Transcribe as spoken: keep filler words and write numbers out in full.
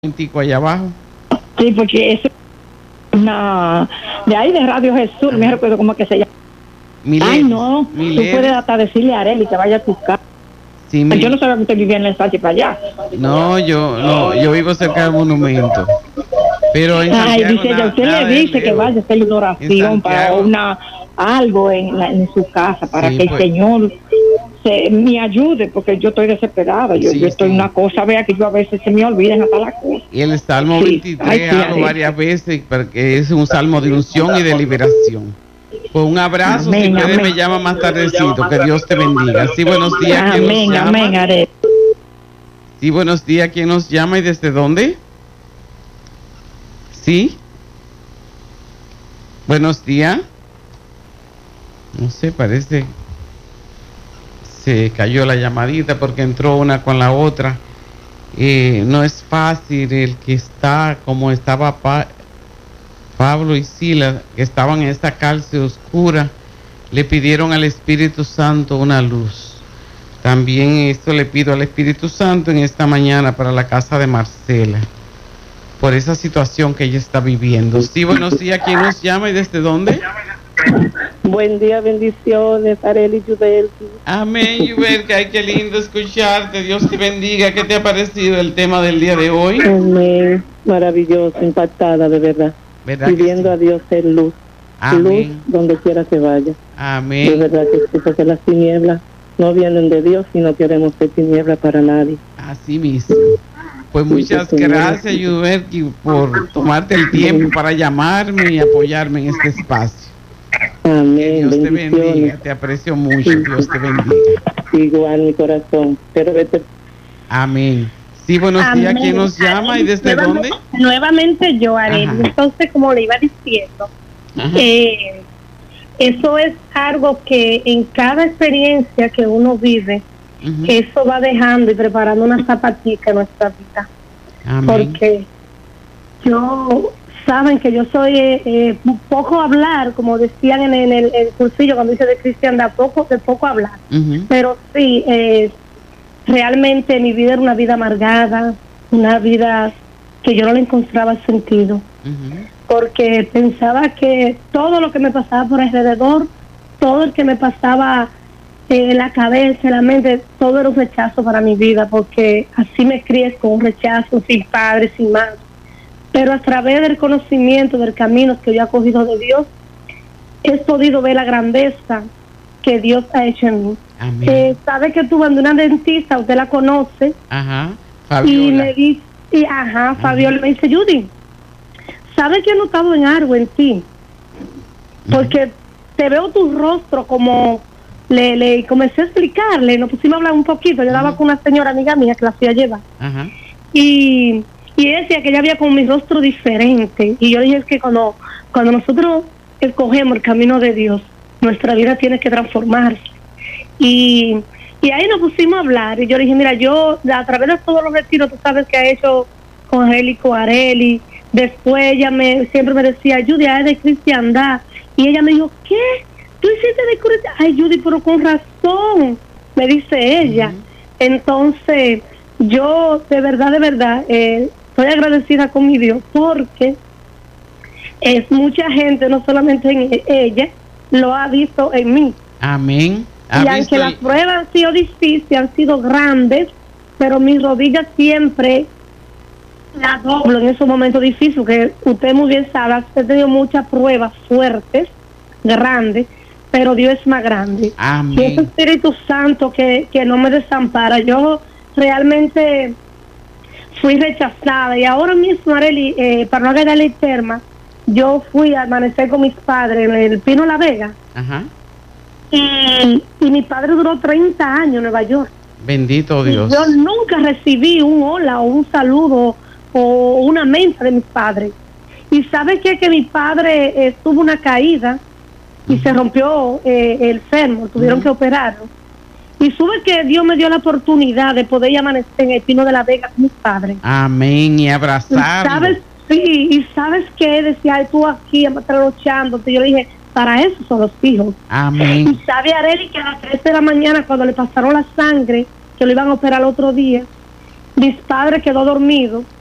momentico allá abajo. Sí, porque es una de ahí de Radio Jesús, me recuerdo cómo que se llama. Mileris, Ay, no, Mileris. tú puedes hasta decirle a Arely que vaya a tu casa. Sí, mi... Yo no sabía que usted vivía en el Sánchez para allá. No, yo no, yo vivo cerca del monumento. Pero en Ay, Santiago, dice ella, nada, usted nada le de dice que lejos. vaya a hacerle una oración para una algo en, la, en su casa, para Sí, que pues, el Señor se, me ayude, porque yo estoy desesperada. Yo, sí, yo estoy sí. una cosa, vea que yo a veces se me olvidan hasta las cosas. Y el Salmo Sí. veintitrés Ay, sí, hablo Arely. varias veces porque es un salmo de unción y de liberación. Pues un abrazo, Amén, si puede amén. me llama más tardecito, que Dios te bendiga. Sí, buenos días, ¿quién nos Amén, llama? amén, Arely. Sí, buenos días, ¿quién nos llama y desde dónde? Sí. Buenos días. No sé, parece se cayó la llamadita porque entró una con la otra. Eh, no es fácil el que está como estaba pa Pablo y Silas, que estaban en esta cárcel oscura, le pidieron al Espíritu Santo una luz. También esto le pido al Espíritu Santo en esta mañana para la casa de Marcela, por esa situación que ella está viviendo. Sí, buenos días, ¿quién nos llama y desde dónde? Buen día, bendiciones, Arely Yudelki. Amén, Yuberca, ay, qué lindo escucharte, Dios te bendiga. ¿Qué te ha parecido el tema del día de hoy? Amén, maravilloso, impactada de verdad. ¿Verdad Pidiendo que sí? a Dios ser luz, Amén. luz donde quiera que vaya. Amén. De verdad que sí, porque las tinieblas no vienen de Dios y no queremos ser tinieblas para nadie. Así mismo. Pues muchas gracias, Yuberki, por tomarte el tiempo para llamarme y apoyarme en este espacio. Amén. Que Dios te bendiga, bendiciones. te aprecio mucho, Sí. Dios te bendiga. Igual mi corazón. Pero vete. Amén. Sí, buenos Amén. días, ¿quién nos llama y desde nuevamente, dónde? Nuevamente yo, Arely. Ajá. Entonces, como le iba diciendo, Ajá. eh, eso es algo que en cada experiencia que uno vive, Ujú. eso va dejando y preparando una zapatica en nuestra vida. Amén. Porque yo, saben que yo soy eh, eh, poco hablar, como decían en, en el, el cursillo cuando dice de cristiandad, poco, de poco hablar. Ujú. Pero sí, eh, realmente mi vida era una vida amargada, una vida que yo no le encontraba sentido, Ujú. porque pensaba que todo lo que me pasaba por alrededor, todo el que me pasaba eh, en la cabeza, en la mente, todo era un rechazo para mi vida, porque así me crié con un rechazo, sin padre, sin madre. Pero a través del conocimiento, del camino que yo he cogido de Dios, he podido ver la grandeza que Dios ha hecho en mí. Amén. Eh, sabe que tuve una dentista, usted la conoce, Ajá. y Fabiola. me dice, y, ajá, Fabiola me dice, Judy, ¿sabe que he notado en algo en ti? Porque te veo tu rostro como, le, le comencé a explicarle, nos pusimos a hablar un poquito, yo daba con una señora amiga mía que la fui a llevar, Ajá. y, y ella decía que ella había con mi rostro diferente, y yo dije es que cuando, cuando nosotros escogemos el camino de Dios, nuestra vida tiene que transformarse. Y, y ahí nos pusimos a hablar y yo le dije, mira, yo a través de todos los retiros, tú sabes que ha hecho con Arely, con Arely, después ella me siempre me decía, Judy, es de cristiandad, y ella me dijo, ¿qué? ¿Tú hiciste de cristiandad? Ay, Judy, pero con razón, me dice ella. Uh-huh. Entonces, yo de verdad, de verdad, eh, estoy agradecida con mi Dios, porque es mucha gente, no solamente en ella, lo ha visto en mí. Amén. Y aunque las pruebas han sido difíciles, han sido grandes, pero mis rodillas siempre las doblo en esos momentos difíciles, que usted muy bien sabe, he tenido muchas pruebas fuertes, grandes, pero Dios es más grande. Amén. Y ese Espíritu Santo que, que no me desampara. Yo realmente fui rechazada y ahora mismo, Arely, eh, para no agregarle el terma, yo fui a amanecer con mis padres en el Pino La Vega. Ajá. Y, y mi padre duró treinta años en Nueva York. Bendito Dios. Y yo nunca recibí un hola o un saludo o una mensa de mis padres. Y ¿sabe qué? Que mi padre eh, tuvo una caída y Uh-huh. se rompió eh, el fémur, tuvieron Uh-huh. que operarlo. Y sube que Dios me dio la oportunidad de poder amanecer en el Pino de la Vega con mis padres. Amén. Y Y abrazarlo. sabes, sí, y sabes qué, decía, ay, tú aquí trasnochándote. Yo le dije, para eso son los hijos. Amén. Y sabe Arely que a las tres de la mañana, cuando le pasaron la sangre, que lo iban a operar el otro día, mis padres quedó dormido